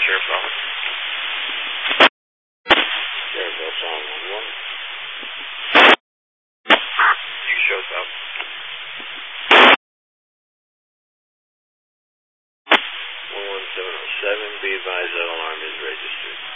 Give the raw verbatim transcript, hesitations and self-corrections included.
Sheriff Office. Sheriff Elson one one. You shows up. one one seven oh seven, be advised that alarm is registered.